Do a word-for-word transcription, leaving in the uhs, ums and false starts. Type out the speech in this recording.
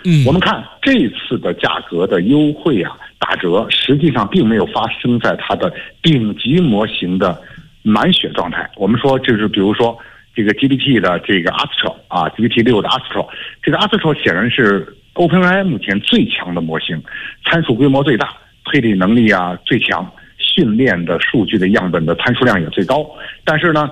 我们看这次的价格的优惠啊，打折，实际上并没有发生在它的顶级模型的满血状态。我们说，就是比如说这个 G P T 的这个 Astro 啊 ，G P T 六的 Astro， 这个 Astro 显然是 OpenAI 目前最强的模型，参数规模最大，推理能力啊最强，训练的数据的样本的参数量也最高。但是呢，